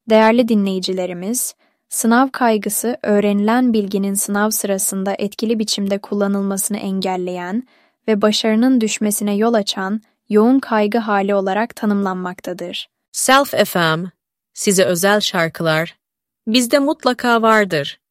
Değerli dinleyicilerimiz, sınav kaygısı öğrenilen bilginin sınav sırasında etkili biçimde kullanılmasını engelleyen ve başarının düşmesine yol açan yoğun kaygı hali olarak tanımlanmaktadır. Self FM, size özel şarkılar, bizde mutlaka vardır.